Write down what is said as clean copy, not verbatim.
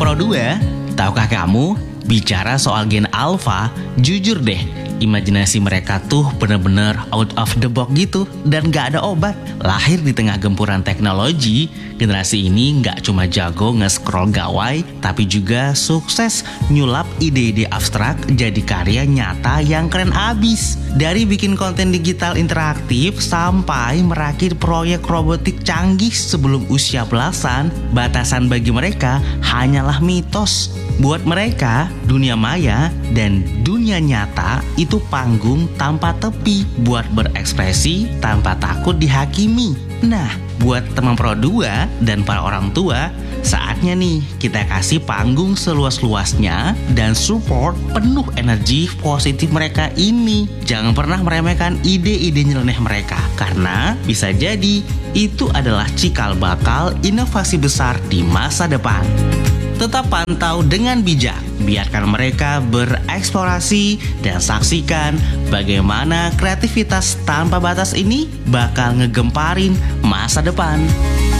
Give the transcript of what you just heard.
Pro 2, tahukah kamu, bicara soal gen alpha, jujur deh, imajinasi mereka tuh bener-bener out of the box gitu dan gak ada obat. Lahir di tengah gempuran teknologi, generasi ini gak cuma jago nge-scroll gawai, tapi juga sukses nyulap ide-ide abstrak jadi karya nyata yang keren abis. Dari bikin konten digital interaktif sampai merakit proyek robotik canggih sebelum usia belasan, batasan bagi mereka hanyalah mitos. Buat mereka, dunia maya dan dunia nyata itu panggung tanpa tepi buat berekspresi tanpa takut dihakimi. Nah, buat teman Pro 2 dan para orang tua, saatnya nih kita kasih panggung seluas-luasnya dan support penuh energi positif mereka ini. Jangan pernah meremehkan ide-ide nyeleneh mereka, karena bisa jadi itu adalah cikal bakal inovasi besar di masa depan. Tetap pantau dengan bijak, biarkan mereka bereksplorasi dan saksikan bagaimana kreativitas tanpa batas ini bakal ngegemparin masa depan.